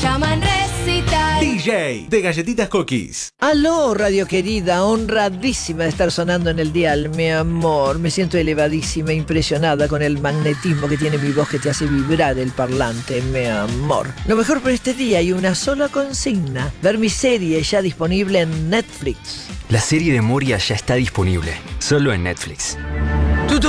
llaman recital. DJ de Galletitas Cookies. Aló, radio querida, honradísima de estar sonando en el dial, mi amor. Me siento elevadísima, impresionada con el magnetismo que tiene mi voz que te hace vibrar el parlante, mi amor. Lo mejor por este día hay una sola consigna: ver mi serie ya disponible en Netflix. La serie de Moria ya está disponible, solo en Netflix.